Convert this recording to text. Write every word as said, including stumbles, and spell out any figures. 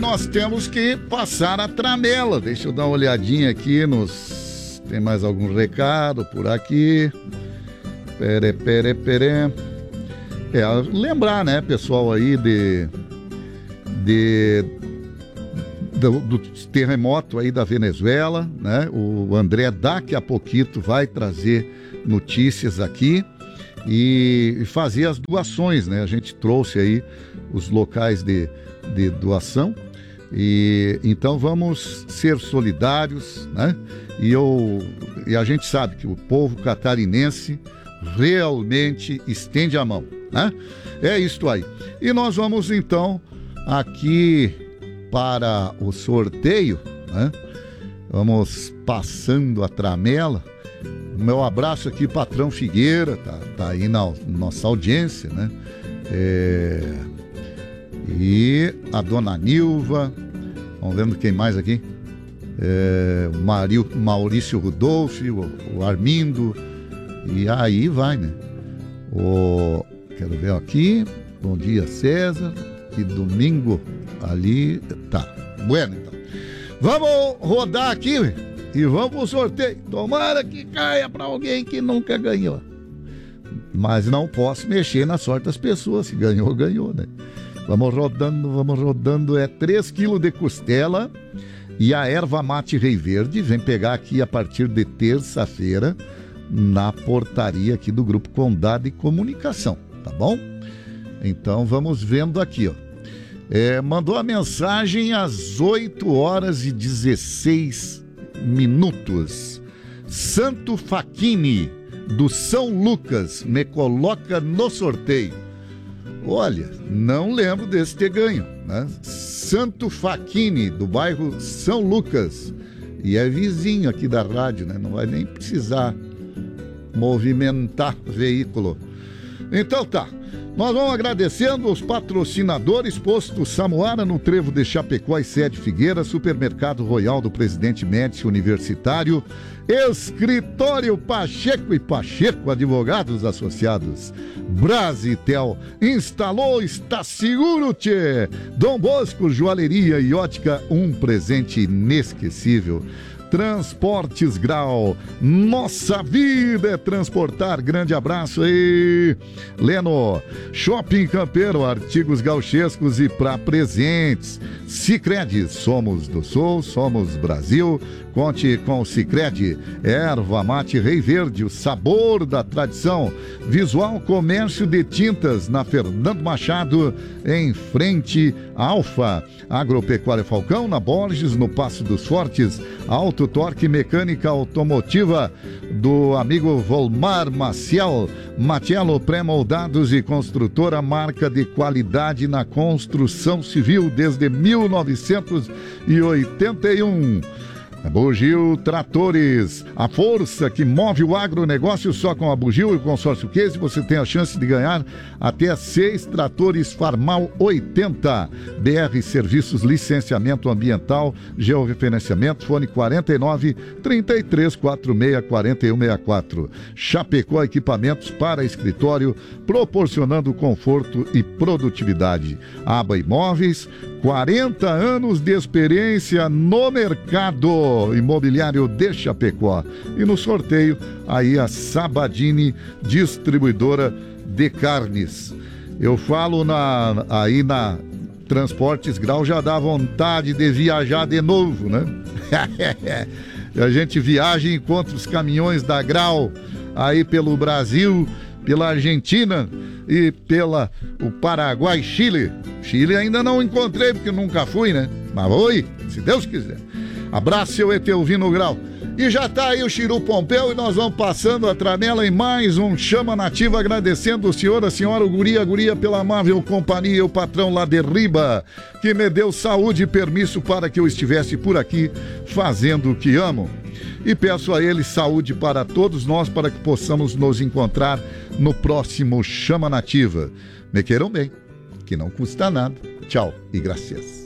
nós temos que passar a tramela. Deixa eu dar uma olhadinha aqui nos... Tem mais algum recado por aqui? Pere, pere, pere. É, lembrar, né, pessoal, aí de... de do, do terremoto aí da Venezuela, né? O André daqui a pouquinho vai trazer notícias aqui e fazer as doações, né? A gente trouxe aí os locais de, de doação e então vamos ser solidários, né? E, eu, e a gente sabe que o povo catarinense realmente estende a mão, né? É isto aí. E nós vamos então aqui para o sorteio, né? Vamos passando a tramela. Meu abraço aqui, patrão Figueira, tá, tá aí na nossa audiência, né? É... E a dona Nilva, vamos vendo quem mais aqui. É... O Mario, Maurício Rudolfi, o, o Armindo, e aí vai, né? O... Quero ver aqui. Bom dia, César. Que domingo ali tá. Bueno, então. Vamos rodar aqui e vamos pro sorteio. Tomara que caia para alguém que nunca ganhou. Mas não posso mexer na sorte das pessoas. Se ganhou, ganhou, né? Vamos rodando, vamos rodando. É três quilos de costela e a erva mate Rei Verde. Vem pegar aqui a partir de terça-feira na portaria aqui do Grupo Condado de Comunicação, tá bom? Então vamos vendo aqui, ó. É, mandou a mensagem às oito horas e dezesseis minutos. Santo Facchini, do São Lucas, me coloca no sorteio. Olha, não lembro desse ter ganho, né? Santo Facchini, do bairro São Lucas. E é vizinho aqui da rádio, né? Não vai nem precisar movimentar o veículo. Então tá. Nós vamos agradecendo os patrocinadores: Posto Samuara, no Trevo de Chapecó e Sede Figueira, Supermercado Royal do Presidente Médici Universitário, Escritório Pacheco e Pacheco Advogados Associados, Brasitel, instalou, está seguro, tchê. Dom Bosco Joalheria e Ótica, um presente inesquecível. Transportes Grau, nossa vida é transportar. Grande abraço aí, Leno. Shopping Campeiro, artigos gauchescos e para presentes. Sicredi, somos do Sul, somos Brasil. Conte com o Sicredi. Erva mate Rei Verde, o sabor da tradição. Visual Comércio de Tintas, na Fernando Machado, em frente à Alfa. Agropecuária Falcão, na Borges, no Passo dos Fortes. Auto Torque Mecânica Automotiva, do amigo Volmar Maciel. Matiello Pré-Moldados e Construtora, marca de qualidade na construção civil desde mil novecentos e oitenta e um. Bugio Tratores, a força que move o agronegócio. Só com a Bugio e o consórcio Case você tem a chance de ganhar até seis tratores Farmal oitenta. B R Serviços, licenciamento ambiental, georreferenciamento, fone quarenta e nove, trinta e três, quarenta e seis, quarenta e um sessenta e quatro. Chapecó Equipamentos para escritório, proporcionando conforto e produtividade. Aba Imóveis, quarenta anos de experiência no mercado imobiliário de Chapecó. E no sorteio, aí a Sabadini, distribuidora de carnes. Eu falo na, aí na Transportes Grau, já dá vontade de viajar de novo, né? A gente viaja e encontra os caminhões da Grau aí pelo Brasil, pela Argentina e pela o Paraguai e Chile. Chile ainda não encontrei porque nunca fui, né? Mas vou ir, se Deus quiser. Abraço, seu Etelvino Grau. E já tá aí o Chiru Pompeu e nós vamos passando a tramela em mais um Chama Nativa, agradecendo o senhor, a senhora, o guri, a guria pela amável companhia, o patrão lá de Riba, que me deu saúde e permisso para que eu estivesse por aqui fazendo o que amo. E peço a ele saúde para todos nós, para que possamos nos encontrar no próximo Chama Nativa. Me queiram bem, que não custa nada. Tchau e gracias.